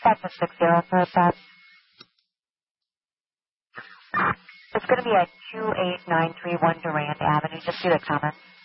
That's a 60 for that. It's going to be at 28931 Durand Avenue. Just see the comments.